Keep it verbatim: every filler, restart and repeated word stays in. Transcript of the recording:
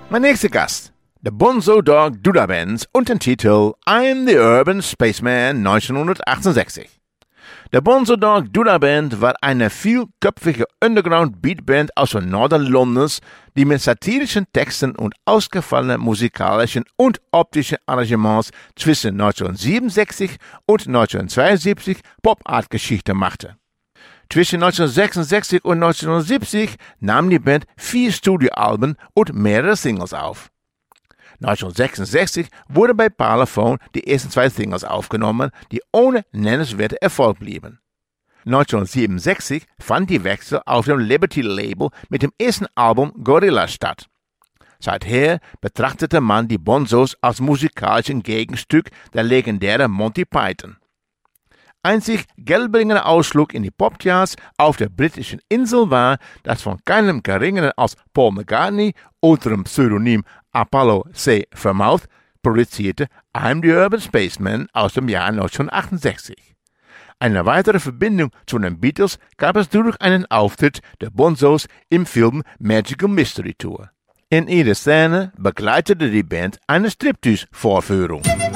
Mein nächster Gast, der Bonzo Dog Duda Band und den Titel I'm the Urban Spaceman neunzehnhundertachtundsechzig. Der Bonzo Dog Duda Band war eine vielköpfige Underground-Beatband aus dem Norden Londons, die mit satirischen Texten und ausgefallenen musikalischen und optischen Arrangements zwischen neunzehnhundertsiebenundsechzig und neunzehnhundertzweiundsiebzig Pop-Art-Geschichte machte. Zwischen neunzehnhundertsechsundsechzig und neunzehnhundertsiebzig nahm die Band vier Studioalben und mehrere Singles auf. neunzehnhundertsechsundsechzig wurden bei Parlophone die ersten zwei Singles aufgenommen, die ohne nennenswerten Erfolg blieben. neunzehnhundertsiebenundsechzig fand die Wechsel auf dem Liberty-Label mit dem ersten Album Gorillaz statt. Seither betrachtete man die Bonzos als musikalischen Gegenstück der legendären Monty Python. Einzig geldbringender Ausflug in die Popcharts auf der britischen Insel war das von keinem geringeren als Paul McCartney unter dem Pseudonym Apollo C. Vermouth produzierte I'm the Urban Spaceman aus dem Jahr neunzehnhundertachtundsechzig. Eine weitere Verbindung zu den Beatles gab es durch einen Auftritt der Bonzos im Film Magical Mystery Tour. In jeder Szene begleitete die Band eine Striptease-Vorführung.